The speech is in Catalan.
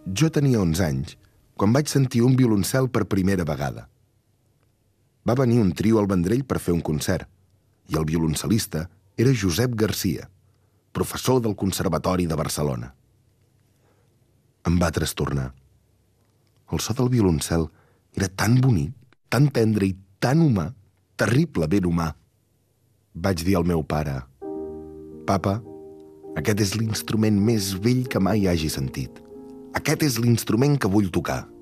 Jo tenia 11 anys quan vaig sentir un violoncel per primera vegada. Va venir un trio al Vendrell per fer un concert i el violoncel·lista era Josep Garcia, professor del Conservatori de Barcelona. Em va trastornar. El so del violoncel era tan bonic, tan tendre i tan humà, terriblement humà. Vaig dir al meu pare: «Papa, aquest és l'instrument més vell que mai hagi sentit. Aquest és l'instrument que vull tocar».